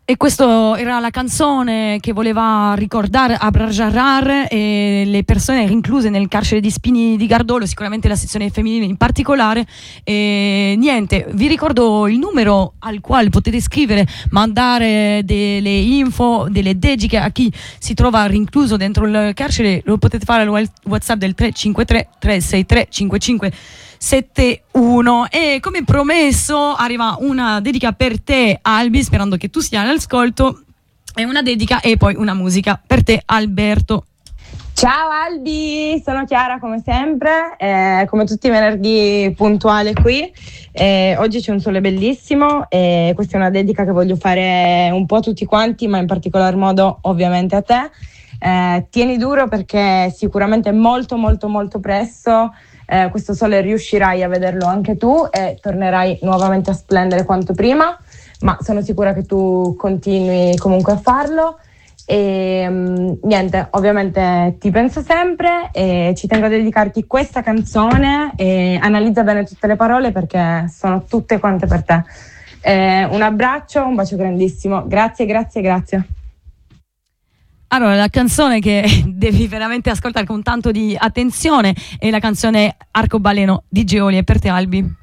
E questa era la canzone che voleva ricordare Abrar Jarrar e le persone rinchiuse nel carcere di Spini di Gardolo, sicuramente la sezione femminile in particolare. E niente, vi ricordo il numero al quale potete scrivere, mandare delle info, delle dediche a chi si trova rinchiuso dentro il carcere. Lo potete fare al WhatsApp del 353 363 5571. E come promesso arriva una dedica per te, Albi, sperando che tu sia all'ascolto, e una dedica e poi una musica per te, Alberto. Ciao Albi, sono Chiara come sempre, come tutti i venerdì puntuale qui. Oggi c'è un sole bellissimo e questa è una dedica che voglio fare un po' a tutti quanti, ma in particolar modo ovviamente a te. Tieni duro, perché sicuramente molto molto molto presto questo sole riuscirai a vederlo anche tu e tornerai nuovamente a splendere quanto prima, ma sono sicura che tu continui comunque a farlo. E niente, ovviamente ti penso sempre e ci tengo a dedicarti questa canzone, e analizza bene tutte le parole perché sono tutte quante per te. Un abbraccio, un bacio grandissimo, grazie. Allora, la canzone che devi veramente ascoltare con tanto di attenzione è la canzone Arcobaleno di Geoli. E per te, Albi.